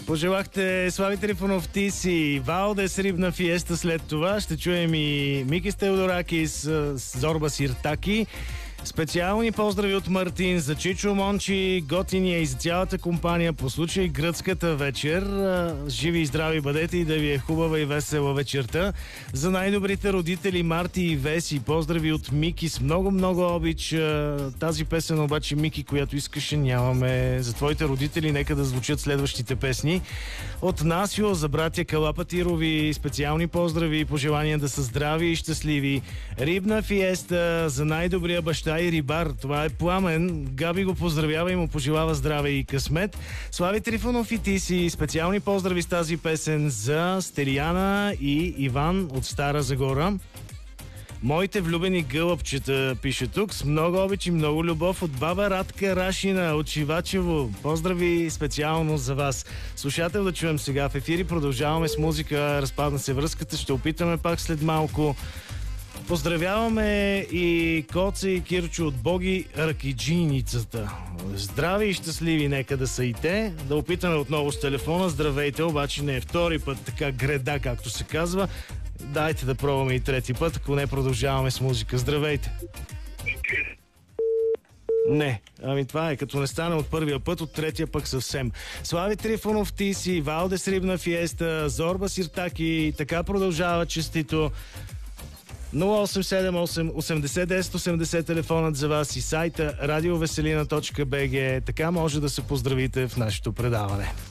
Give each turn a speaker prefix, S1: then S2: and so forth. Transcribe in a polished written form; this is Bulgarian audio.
S1: Пожелахте Слави Трифонов, ти си, Валдес, Рибна фиеста след това. Ще чуем и Микис Теодоракис, Зорба Сиртаки. Специални поздрави от Мартин за Чичо Мончи, готиния и за цялата компания по случай гръцката вечер. Живи и здрави бъдете и да ви е хубава и весела вечерта. За най-добрите родители Марти и Веси, поздрави от Мики с много обич. Тази песен обаче, Мики, която искаше, нямаме. За твоите родители нека да звучат следващите песни. От Насио за братя Калапатирови, специални поздрави и пожелания да са здрави и щастливи. Рибна фиеста за най-добрия баща и рибар. Това е Пламен. Габи го поздравява и му пожелава здраве и късмет. Слави Трифонов и ти си. Специални поздрави с тази песен за Стерияна и Иван от Стара Загора. Моите влюбени гълъбчета, пише тук, с много обич и много любов от баба Радка Рашина от Шивачево. Поздрави специално за вас. Слушател да чуем сега в ефири. Продължаваме с музика. Разпадна се връзката. Ще опитаме пак след малко. Поздравяваме и Коце и Кирчо от Боги Ракиджийницата. Здрави и щастливи нека да са и те. Да опитаме отново с телефона. Здравейте, обаче не е втори път така греда, както се казва. Дайте да пробваме и трети път, ако не продължаваме с музика. Здравейте! Не, ами това е, като не стане от първия път, от третия пък съвсем. Слави Трифонов, ти си, Валдес Рибна фиеста, Зорба Сиртаки, така продължава честито. 0878 80 10 80 телефонът за вас и сайта radiovеселина.bg. Така може да се поздравите в нашето предаване.